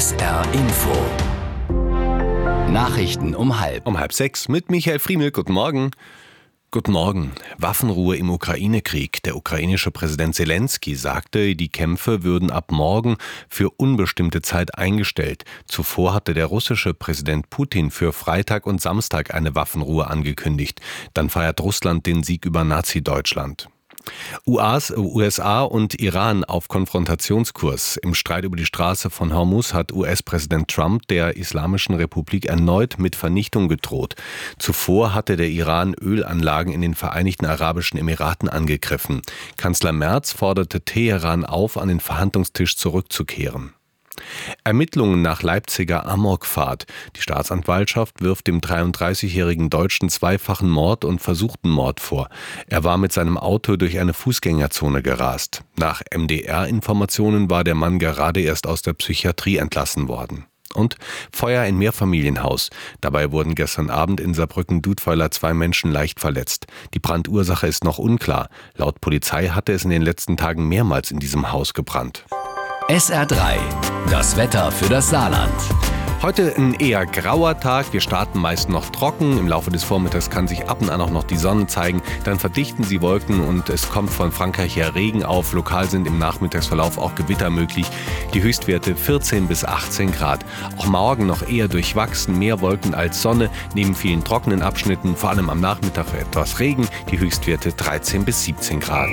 SR Info. Nachrichten um 5:30. Um 5:30 mit Michael Friemel. Guten Morgen. Guten Morgen. Waffenruhe im Ukraine-Krieg. Der ukrainische Präsident Zelensky sagte, die Kämpfe würden ab morgen für unbestimmte Zeit eingestellt. Zuvor hatte der russische Präsident Putin für Freitag und Samstag eine Waffenruhe angekündigt. Dann feiert Russland den Sieg über Nazi-Deutschland. USA und Iran auf Konfrontationskurs. Im Streit über die Straße von Hormuz hat US-Präsident Trump der Islamischen Republik erneut mit Vernichtung gedroht. Zuvor hatte der Iran Ölanlagen in den Vereinigten Arabischen Emiraten angegriffen. Kanzler Merz forderte Teheran auf, an den Verhandlungstisch zurückzukehren. Ermittlungen nach Leipziger Amokfahrt. Die Staatsanwaltschaft wirft dem 33-jährigen Deutschen zweifachen Mord und versuchten Mord vor. Er war mit seinem Auto durch eine Fußgängerzone gerast. Nach MDR-Informationen war der Mann gerade erst aus der Psychiatrie entlassen worden. Und Feuer in Mehrfamilienhaus. Dabei wurden gestern Abend in Saarbrücken-Dudweiler 2 Menschen leicht verletzt. Die Brandursache ist noch unklar. Laut Polizei hatte es in den letzten Tagen mehrmals in diesem Haus gebrannt. SR3, das Wetter für das Saarland. Heute ein eher grauer Tag. Wir starten meist noch trocken. Im Laufe des Vormittags kann sich ab und an auch noch die Sonne zeigen. Dann verdichten sie Wolken und es kommt von Frankreich her Regen auf. Lokal sind im Nachmittagsverlauf auch Gewitter möglich. Die Höchstwerte 14 bis 18 Grad. Auch morgen noch eher durchwachsen, mehr Wolken als Sonne. Neben vielen trockenen Abschnitten, vor allem am Nachmittag etwas Regen. Die Höchstwerte 13 bis 17 Grad.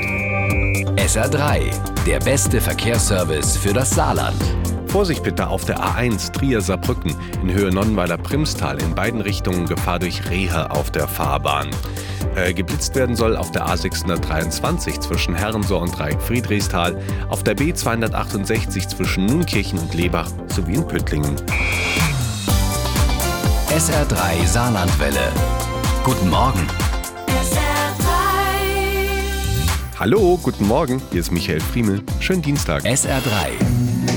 SR3, der beste Verkehrsservice für das Saarland. Vorsicht bitte auf der A1 Trier-Saarbrücken in Höhe Nonnenweiler-Primstal. In beiden Richtungen Gefahr durch Rehe auf der Fahrbahn. Geblitzt werden soll auf der A623 zwischen Herrensor und Dreieck Friedrichsthal, auf der B268 zwischen Nunkirchen und Lebach sowie in Püttlingen. SR3 Saarlandwelle. Guten Morgen. Hallo, guten Morgen. Hier ist Michael Friemel. Schönen Dienstag. SR3.